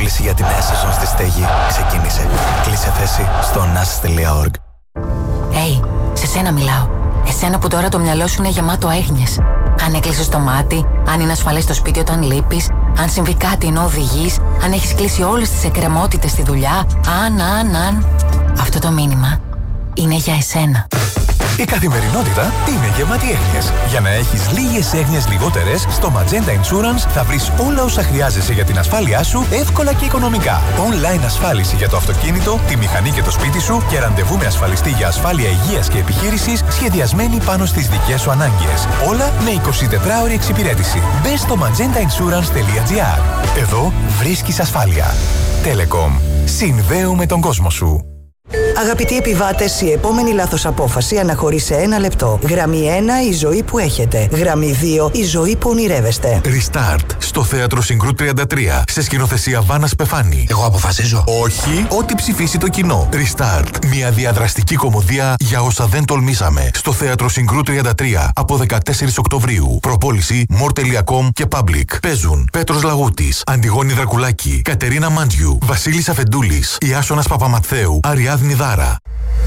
πώληση για τη νέα σεζόν στη στέγη ξεκίνησε. Κλείσε θέση στο nas.org. Hey, σε σένα μιλάω. Εσένα που τώρα το μυαλό σου είναι γεμάτο έγνοιες. Αν έκλεισες το μάτι, αν είναι ασφαλές το σπίτι όταν λείπεις, αν συμβεί κάτι ενώ οδηγείς, αν έχεις κλείσει όλες τις εκκρεμότητες στη δουλειά, αν. Αυτό το μήνυμα είναι για εσένα. Η καθημερινότητα είναι γεμάτη έγνοιες. Για να έχεις λίγες έγνοιες λιγότερες, στο Magenta Insurance θα βρεις όλα όσα χρειάζεσαι για την ασφάλειά σου εύκολα και οικονομικά. Online ασφάλιση για το αυτοκίνητο, τη μηχανή και το σπίτι σου και ραντεβού με ασφαλιστή για ασφάλεια υγείας και επιχείρησης σχεδιασμένη πάνω στις δικές σου ανάγκες. Όλα με 24ωρη εξυπηρέτηση. Μπες στο magentainsurance.gr. Εδώ βρίσκεις ασφάλεια. Telecom. Συνδέουμε τον κόσμο σου. Αγαπητοί επιβάτες, η επόμενη λάθος απόφαση αναχωρεί σε 1 λεπτό. Γραμμή 1, η ζωή που έχετε. Γραμμή 2, η ζωή που ονειρεύεστε. Restart στο Θέατρο Συγκρού 33 σε σκηνοθεσία Βάνας Πεφάνη. Εγώ αποφασίζω. Όχι, ό,τι ψηφίσει το κοινό. Restart. Μια διαδραστική κωμωδία για όσα δεν τολμήσαμε. Στο Θέατρο Συγκρού 33 από 14 Οκτωβρίου. Προπόληση More.com και Public. Παίζουν Πέτρος Λαγούτης, Αντιγόνη Δρακουλάκη, Κατερίνα Μάντζιου, Βασίλης Αφεντούλης, Ιάσονας Παπαμαθαίου, Αριάδνη Δάρα.